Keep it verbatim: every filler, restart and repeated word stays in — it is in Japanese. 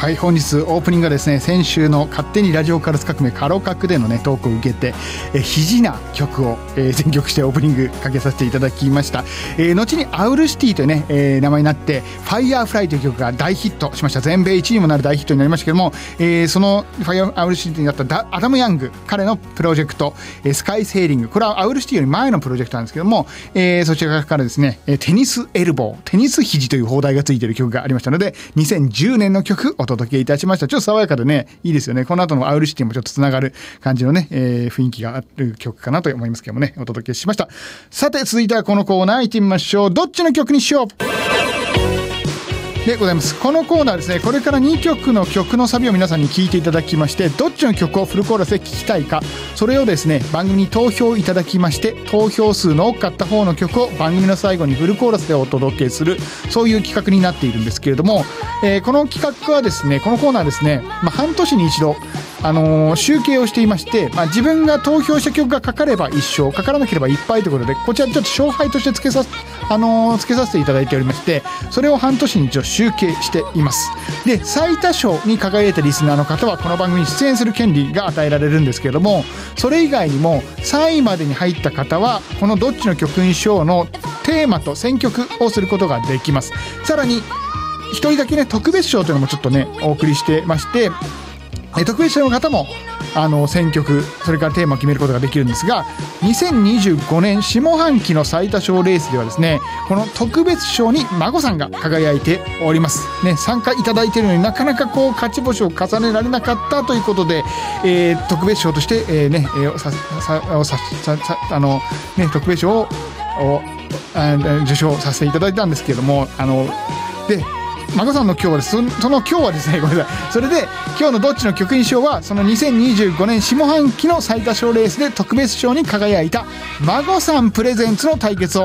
はい、本日オープニングがですね、先週の勝手にラジオカルス革命カロカクでのねトークを受けて、え肘な曲を、えー、選曲してオープニングかけさせていただきました。えー、後にアウルシティというね、えー、名前になってファイヤーフライという曲が大ヒットしました。全米いちいにもなる大ヒットになりましたけども、えー、そのファイヤーアウルシティになったアダム・ヤング彼のプロジェクト、えー、スカイセーリング、これはアウルシティより前のプロジェクトなんですけども、えー、そちらからですねテニスエルボー、テニス肘という放題がついている曲がありましたので、にせんじゅうねんの曲お届けいたしました。ちょっと爽やかでねいいですよね。この後のアウルシティもちょっとつながる感じのね、えー、雰囲気がある曲かなと思いますけどもね、お届けしました。さて続いてはこのコーナー行ってみましょう。どっちの曲にしようでございます。このコーナーですね、これからにきょくの曲のサビを皆さんに聴いていただきまして、どっちの曲をフルコーラスで聴きたいか、それをですね番組に投票いただきまして、投票数の多かった方の曲を番組の最後にフルコーラスでお届けする、そういう企画になっているんですけれども、えー、この企画はですね、このコーナーですね、まあ、半年に一度あのー、集計をしていまして、まあ、自分が投票した曲がかかればいっ勝、かからなければいっ敗ということで、こちらちょっと勝敗としてつけさ、あのー、つけさせていただいておりまして、それを半年に一度集計しています。で、最多勝に輝いたリスナーの方はこの番組に出演する権利が与えられるんですけれども、それ以外にもさんいまでに入った方はこのどっちの曲にしようのテーマと選曲をすることができます。さらにひとりだけね特別賞というのもちょっとねお送りしてまして、特別賞の方もあの選曲、それからテーマを決めることができるんですが、にせんにじゅうごねん下半期の最多勝レースではですね、この特別賞に孫さんが輝いておりますね。参加いただいているのになかなかこう勝ち星を重ねられなかったということで、えー、特別賞として、えー、ね、えー、ささささあのね特別賞を受賞させていただいたんですけれども、あので孫さんの今日はです、その、その今日はですね、ごめんなさい。それで今日のどっちの曲にしようは、そのにせんにじゅうごねん下半期の最多勝レースで特別賞に輝いた孫さんプレゼンツの対決を